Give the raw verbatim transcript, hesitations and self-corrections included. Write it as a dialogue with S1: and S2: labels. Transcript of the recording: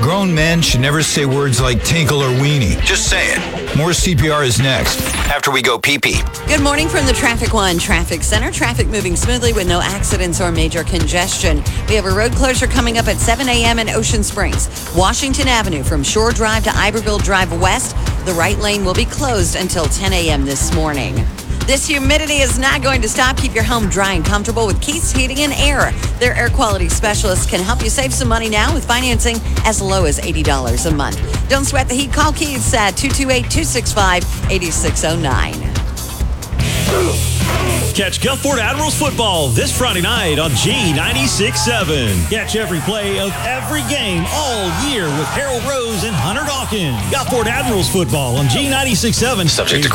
S1: Grown men should never say words like tinkle or weenie. Just say it. More C P R is next, after we go pee-pee.
S2: Good morning from the Traffic One Traffic Center. Traffic moving smoothly with no accidents or major congestion. We have a road closure coming up at seven a.m. in Ocean Springs. Washington Avenue from Shore Drive to Iberville Drive West. The right lane will be closed until ten a.m. this morning. This humidity is not going to stop. Keep your home dry and comfortable with Keith's Heating and Air. Their air quality specialists can help you save some money now with financing as low as eighty dollars a month. Don't sweat the heat. Call Keith's at two two eight, two six five, eight six zero nine.
S3: Catch Gulfport Admirals football this Friday night on G ninety-six point seven. Catch every play of every game all year with Harold Rose and Hunter Dawkins. Gulfport Admirals football on G ninety-six point seven.
S1: Subject to